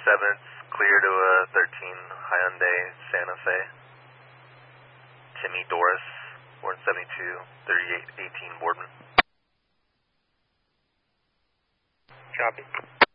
7th, clear to a 13 Hyundai Santa Fe. Timmy Doris, Warden 72, 3818 Boardman. Copy.